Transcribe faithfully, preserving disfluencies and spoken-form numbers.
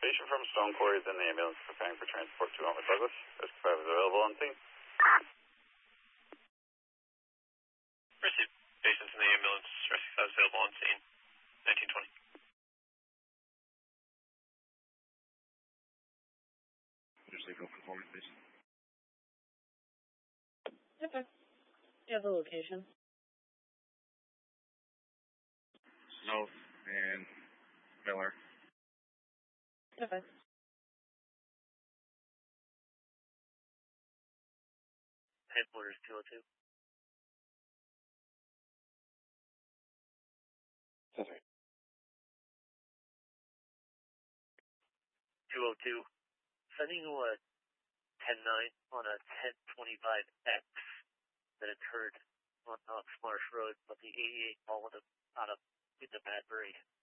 Patient from Stone Quarry is in the ambulance preparing for transport to Homer Douglas. Rescue five is available on scene. Received. Patients in the ambulance. Rescue five is available on scene. nineteen twenty. Just leave open for me, please. Okay. You have the location. South and Miller. Okay. Headquarters two oh two. That's right. two oh two. Sending you a ten nine on a ten twenty-five X that occurred on Knox Marsh Road, but the eighty-eight call out of into Madbury.